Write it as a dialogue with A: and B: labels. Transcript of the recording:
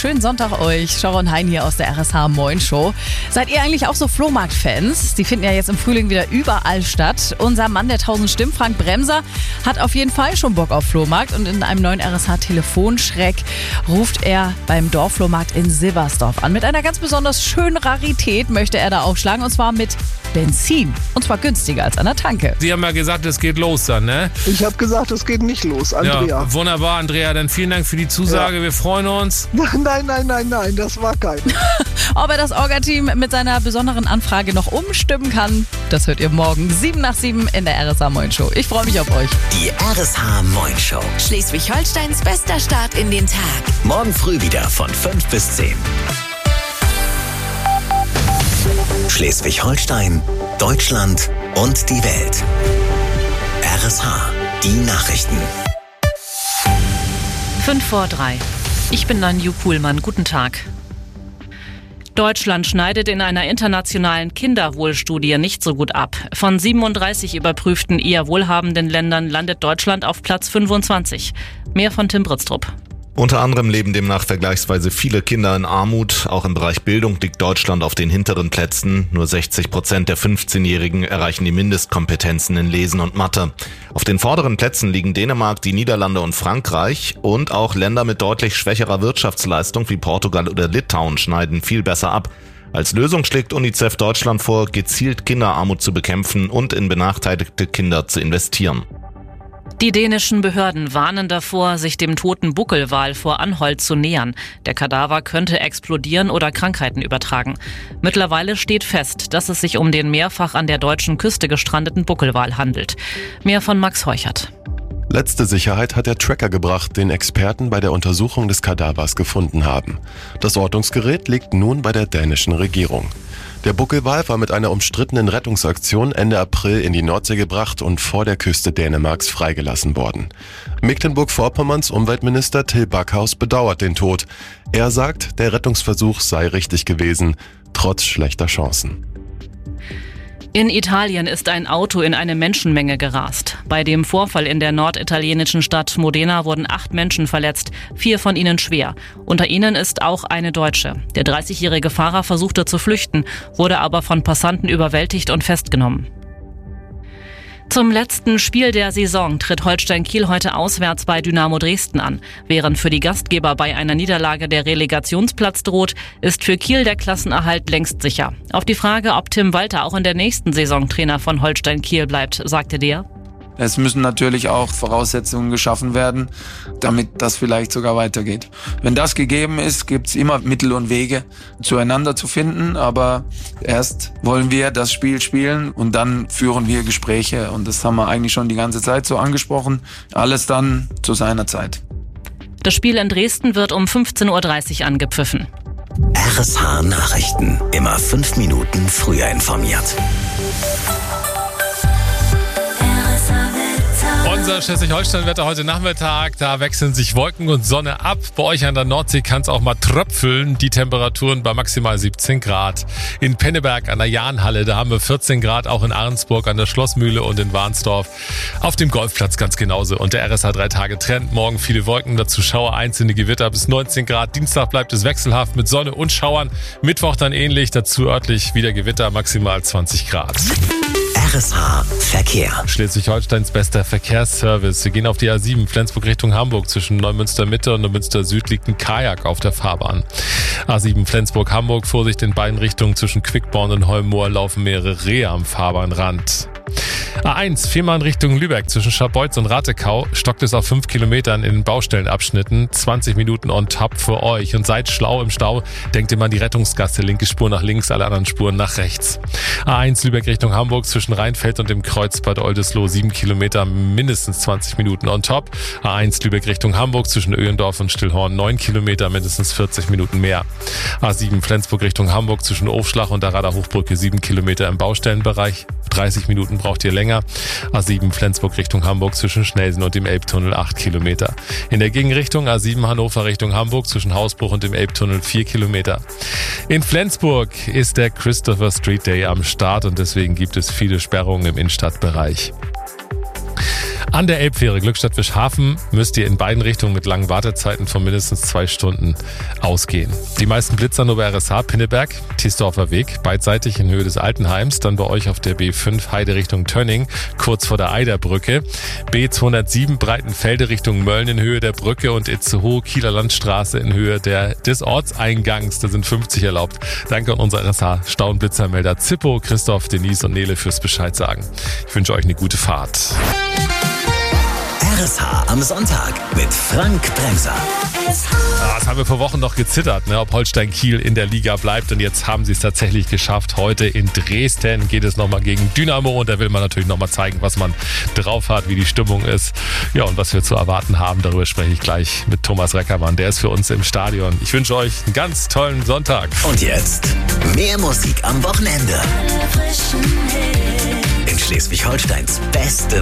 A: schönen Sonntag euch. Sharon Hein hier aus der RSH Moin Show. Seid ihr eigentlich auch so Flohmarkt-Fans? Die finden ja jetzt im Frühling wieder überall statt. Unser Mann der 1000 Stimmen, Frank Bremser, hat auf jeden Fall schon Bock auf Flohmarkt. Und in einem neuen RSH-Telefonschreck ruft er beim Dorfflohmarkt in Silbersdorf an. Mit einer ganz besonders schönen Rarität möchte er da aufschlagen. Und zwar mit Benzin. Und zwar günstiger als an der Tanke.
B: Sie haben ja gesagt, es geht los dann, ne?
C: Ich habe gesagt, es geht nicht los, Andrea.
B: Ja, wunderbar, Andrea. Dann vielen Dank für die Zusage. Ja. Wir freuen uns.
C: Nein, das war kein.
A: Ob er das Orga-Team mit seiner besonderen Anfrage noch umstimmen kann, das hört ihr morgen 7 nach 7 in der RSH Moin Show. Ich freue mich auf euch.
D: Die RSH Moin Show.
E: Schleswig-Holsteins bester Start in den Tag.
D: Morgen früh wieder von 5 bis 10. Schleswig-Holstein, Deutschland und die Welt. RSH, die Nachrichten.
F: 5:03. Ich bin Nanju Kuhlmann. Guten Tag. Deutschland schneidet in einer internationalen Kinderwohlstudie nicht so gut ab. Von 37 überprüften eher wohlhabenden Ländern landet Deutschland auf Platz 25. Mehr von Tim Britztrup.
G: Unter anderem leben demnach vergleichsweise viele Kinder in Armut. Auch im Bereich Bildung liegt Deutschland auf den hinteren Plätzen. Nur 60% der 15-Jährigen erreichen die Mindestkompetenzen in Lesen und Mathe. Auf den vorderen Plätzen liegen Dänemark, die Niederlande und Frankreich. Und auch Länder mit deutlich schwächerer Wirtschaftsleistung wie Portugal oder Litauen schneiden viel besser ab. Als Lösung schlägt UNICEF Deutschland vor, gezielt Kinderarmut zu bekämpfen und in benachteiligte Kinder zu investieren.
F: Die dänischen Behörden warnen davor, sich dem toten Buckelwal vor Anholt zu nähern. Der Kadaver könnte explodieren oder Krankheiten übertragen. Mittlerweile steht fest, dass es sich um den mehrfach an der deutschen Küste gestrandeten Buckelwal handelt. Mehr von Max Heuchert.
H: Letzte Sicherheit hat der Tracker gebracht, den Experten bei der Untersuchung des Kadavers gefunden haben. Das Ortungsgerät liegt nun bei der dänischen Regierung. Der Buckelwal war mit einer umstrittenen Rettungsaktion Ende April in die Nordsee gebracht und vor der Küste Dänemarks freigelassen worden. Mecklenburg-Vorpommerns Umweltminister Till Backhaus bedauert den Tod. Er sagt, der Rettungsversuch sei richtig gewesen, trotz schlechter Chancen.
F: In Italien ist ein Auto in eine Menschenmenge gerast. Bei dem Vorfall in der norditalienischen Stadt Modena wurden 8 Menschen verletzt, 4 von ihnen schwer. Unter ihnen ist auch eine Deutsche. Der 30-jährige Fahrer versuchte zu flüchten, wurde aber von Passanten überwältigt und festgenommen. Zum letzten Spiel der Saison tritt Holstein Kiel heute auswärts bei Dynamo Dresden an. Während für die Gastgeber bei einer Niederlage der Relegationsplatz droht, ist für Kiel der Klassenerhalt längst sicher. Auf die Frage, ob Tim Walter auch in der nächsten Saison Trainer von Holstein Kiel bleibt, sagte der:
I: Es müssen natürlich auch Voraussetzungen geschaffen werden, damit das vielleicht sogar weitergeht. Wenn das gegeben ist, gibt's immer Mittel und Wege, zueinander zu finden. Aber erst wollen wir das Spiel spielen und dann führen wir Gespräche. Und das haben wir eigentlich schon die ganze Zeit so angesprochen. Alles dann zu seiner Zeit.
F: Das Spiel in Dresden wird um 15:30 Uhr angepfiffen.
D: RSH Nachrichten. Immer 5 Minuten früher informiert.
B: Unser Schleswig-Holstein-Wetter heute Nachmittag, da wechseln sich Wolken und Sonne ab. Bei euch an der Nordsee kann es auch mal tröpfeln. Die Temperaturen bei maximal 17 Grad. In Penneberg an der Jahnhalle, da haben wir 14 Grad, auch in Ahrensburg an der Schlossmühle und in Warnsdorf. Auf dem Golfplatz ganz genauso. Und der RSH 3-Tage-Trend. Morgen viele Wolken, dazu Schauer, einzelne Gewitter bis 19 Grad. Dienstag bleibt es wechselhaft mit Sonne und Schauern. Mittwoch dann ähnlich, dazu örtlich wieder Gewitter, maximal 20 Grad.
D: RSH Verkehr.
B: Schleswig-Holsteins bester Verkehrsservice. Wir gehen auf die A7 Flensburg Richtung Hamburg. Zwischen Neumünster Mitte und Neumünster Süd liegt ein Kajak auf der Fahrbahn. A7 Flensburg-Hamburg. Vorsicht in beiden Richtungen. Zwischen Quickborn und Holmoor laufen mehrere Rehe am Fahrbahnrand. A1 Fehmarn Richtung Lübeck. Zwischen Scharbeutz und Ratekau stockt es auf 5 Kilometern in den Baustellenabschnitten. 20 Minuten on top für euch. Und seid schlau im Stau. Denkt immer an die Rettungsgasse. Linke Spur nach links, alle anderen Spuren nach rechts. A1 Lübeck Richtung Hamburg. Zwischen Rheinfeld und dem Kreuzbad Oldesloe 7 Kilometer, mindestens 20 Minuten on top. A1 Lübeck Richtung Hamburg. Zwischen Öhendorf und Stillhorn 9 Kilometer, mindestens 40 Minuten mehr. A7 Flensburg Richtung Hamburg. Zwischen Ofschlach und der Rader Hochbrücke 7 Kilometer im Baustellenbereich. 30 Minuten braucht ihr länger. A7 Flensburg Richtung Hamburg zwischen Schnelsen und dem Elbtunnel 8 Kilometer. In der Gegenrichtung A7 Hannover Richtung Hamburg zwischen Hausbruch und dem Elbtunnel 4 Kilometer. In Flensburg ist der Christopher Street Day am Start und deswegen gibt es viele Sperrungen im Innenstadtbereich. An der Elbfähre Glückstadt-Fischhafen müsst ihr in beiden Richtungen mit langen Wartezeiten von mindestens 2 Stunden ausgehen. Die meisten Blitzer nur bei RSH Pinneberg, Thiesdorfer Weg, beidseitig in Höhe des Altenheims, dann bei euch auf der B5 Heide Richtung Tönning, kurz vor der Eiderbrücke, B207 Breitenfelde Richtung Mölln in Höhe der Brücke und Itzehoe Kieler Landstraße in Höhe des Ortseingangs. Da sind 50 erlaubt. Danke an unsere RSH Stau- und Blitzermelder Zippo, Christoph, Denise und Nele fürs Bescheid sagen. Ich wünsche euch eine gute Fahrt.
D: RSH am Sonntag mit Frank Bremser.
B: Das haben wir vor Wochen noch gezittert, ob Holstein Kiel in der Liga bleibt. Und jetzt haben sie es tatsächlich geschafft. Heute in Dresden geht es nochmal gegen Dynamo. Und da will man natürlich nochmal zeigen, was man drauf hat, wie die Stimmung ist. Ja, und was wir zu erwarten haben, darüber spreche ich gleich mit Thomas Reckermann. Der ist für uns im Stadion. Ich wünsche euch einen ganz tollen Sonntag.
D: Und jetzt mehr Musik am Wochenende. In Schleswig-Holsteins beste